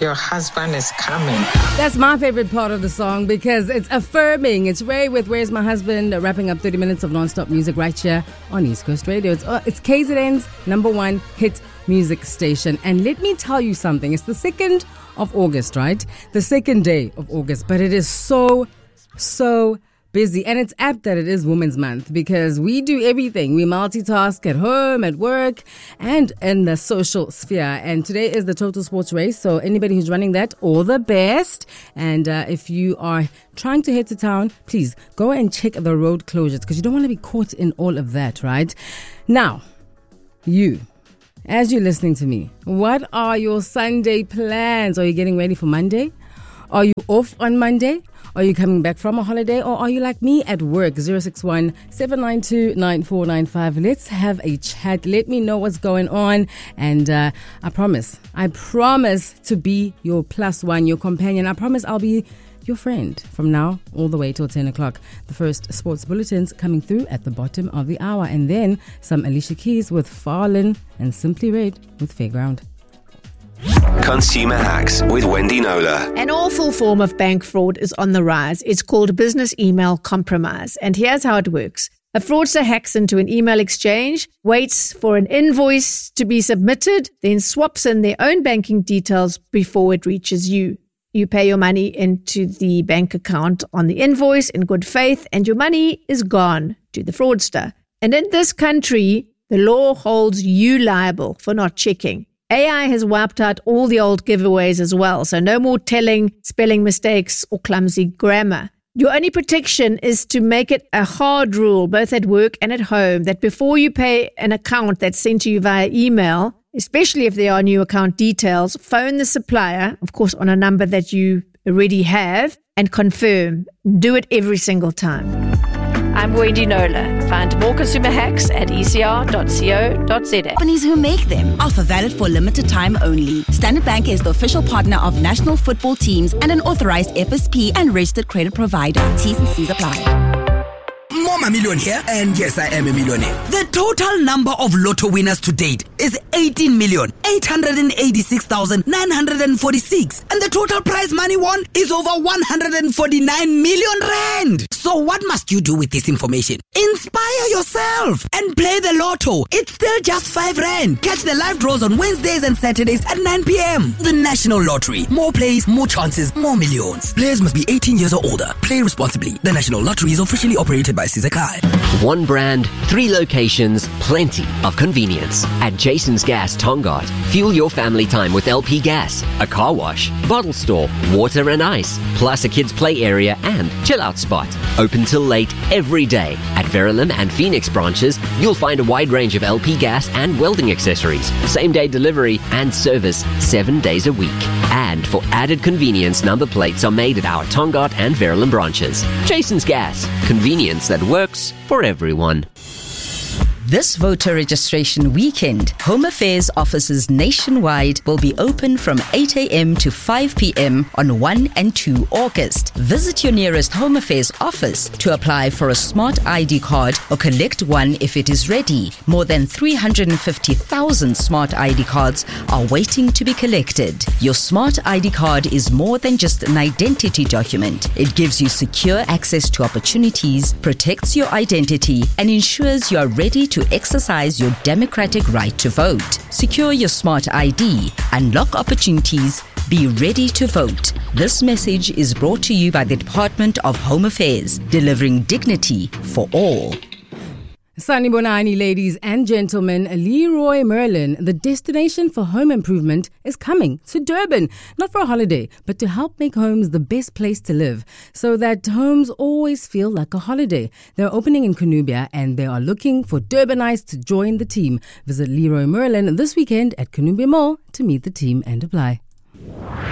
your husband is coming. That's my favorite part of the song because it's affirming. It's Ray with Where's My Husband, wrapping up 30 minutes of non-stop music right here on East Coast Radio. It's KZN's number one hit music station. And let me tell you something. It's the 2nd of August, right? The 2nd day of August. But it is so busy. And it's apt that it is Women's Month because we do everything. We multitask at home, at work, and in the social sphere. And today is the Total Sports Race. So anybody who's running that, all the best. And if you are trying to head to town, please go and check the road closures because you don't want to be caught in all of that, right? Now, as you're listening to me, what are your Sunday plans? Are you getting ready for Monday? Are you off on Monday? Are you coming back from a holiday, or are you like me at work? 061-792-9495. Let's have a chat. Let me know what's going on. And I promise to be your plus one, your companion. I promise I'll be your friend from now all the way till 10 o'clock. The first sports bulletins coming through at the bottom of the hour. And then some Alicia Keys with Farlin and Simply Red with Fairground. Consumer Hacks with Wendy Knowler. An awful form of bank fraud is on the rise. It's called business email compromise. And here's how it works. A fraudster hacks into an email exchange, waits for an invoice to be submitted, then swaps in their own banking details before it reaches you. You pay your money into the bank account on the invoice in good faith, and your money is gone to the fraudster. And in this country, the law holds you liable for not checking. AI has wiped out all the old giveaways as well, so no more telling spelling mistakes or clumsy grammar. Your only protection is to make it a hard rule, both at work and at home, that before you pay an account that's sent to you via email, especially if there are new account details, phone the supplier, of course on a number that you already have, and confirm. Do it every single time. I'm Wendy Knowler. Find more consumer hacks at ecr.co.za. Companies who make them. Offer valid for limited time only. Standard Bank is the official partner of national football teams and an authorized FSP and registered credit provider. T's and C's apply. Mama Million here, and yes, I am a millionaire. The total number of lotto winners to date is 18,886,946, and the total prize money won is over 149 million rand. So what must you do with this information? Inspire yourself and play the lotto. It's still just 5 rand. Catch the live draws on Wednesdays and Saturdays at 9 p.m. The National Lottery. More plays, more chances, more millions. Players must be 18 years or older. Play responsibly. The National Lottery is officially operated by Sizakai. One brand, 3 locations, plenty of convenience. At Jason's Gas Tongaat, fuel your family time with LP gas, a car wash, bottle store, water and ice, plus a kids play area and chill out spot. Open till late every day. At Verulam and Phoenix branches, you'll find a wide range of LP gas and welding accessories, same day delivery and service 7 days a week. And for added convenience, number plates are made at our Tongaat and Verulam branches. Jason's Gas, convenience that works for everyone. This voter registration weekend, Home Affairs offices nationwide will be open from 8 a.m. to 5 p.m. on 1 and 2 August. Visit your nearest Home Affairs office to apply for a smart ID card or collect one if it is ready. More than 350,000 smart ID cards are waiting to be collected. Your smart ID card is more than just an identity document. It gives you secure access to opportunities, protects your identity, and ensures you are ready to exercise your democratic right to vote. Secure your smart ID, unlock opportunities, be ready to vote. This message is brought to you by the Department of Home Affairs, delivering dignity for all. Sanibonani, ladies and gentlemen, Leroy Merlin, the destination for home improvement, is coming to Durban. Not for a holiday, but to help make homes the best place to live so that homes always feel like a holiday. They're opening in Kunubia and they are looking for Durbanites to join the team. Visit Leroy Merlin this weekend at Kunubia Mall to meet the team and apply.